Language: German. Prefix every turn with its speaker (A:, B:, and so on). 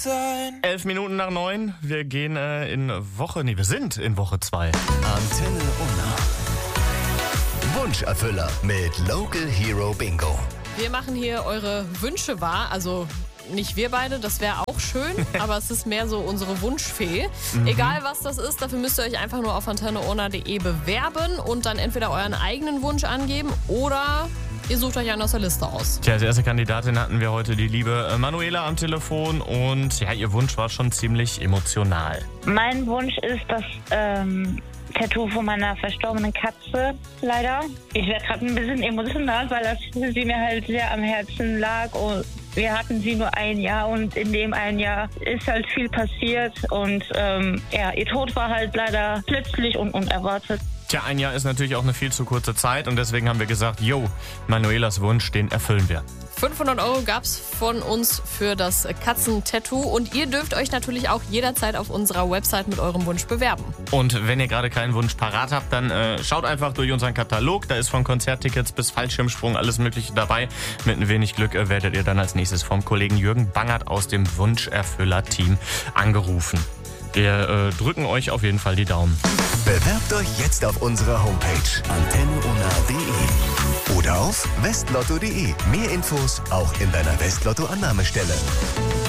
A: sein.
B: 9:11. Wir gehen wir sind in Woche 2.
C: Antenne Unna. Wunscherfüller mit Local Hero Bingo.
D: Wir machen hier eure Wünsche wahr, also nicht wir beide, das wäre auch schön, aber es ist mehr so unsere Wunschfee. Egal was das ist, dafür müsst ihr euch einfach nur auf antenneona.de bewerben und dann entweder euren eigenen Wunsch angeben oder ihr sucht euch einen aus der Liste aus.
B: Tja, als erste Kandidatin hatten wir heute die liebe Manuela am Telefon und ja, ihr Wunsch war schon ziemlich emotional.
E: Mein Wunsch ist das Tattoo von meiner verstorbenen Katze, leider. Ich werde gerade ein bisschen emotional, weil das sie mir halt sehr am Herzen lag. Und wir hatten sie nur ein Jahr und in dem ein Jahr ist halt viel passiert. Und ihr Tod war halt leider plötzlich und unerwartet.
B: Tja, ein Jahr ist natürlich auch eine viel zu kurze Zeit und deswegen haben wir gesagt, Manuelas Wunsch, den erfüllen wir.
D: 500 € gab's von uns für das Katzentattoo und ihr dürft euch natürlich auch jederzeit auf unserer Website mit eurem Wunsch bewerben.
B: Und wenn ihr gerade keinen Wunsch parat habt, dann schaut einfach durch unseren Katalog. Da ist von Konzerttickets bis Fallschirmsprung alles Mögliche dabei. Mit ein wenig Glück werdet ihr dann als nächstes vom Kollegen Jürgen Bangert aus dem Wunscherfüller-Team angerufen. Wir drücken euch auf jeden Fall die Daumen.
C: Bewerbt euch jetzt auf unserer Homepage antenneunna.de oder auf westlotto.de. Mehr Infos auch in deiner Westlotto-Annahmestelle.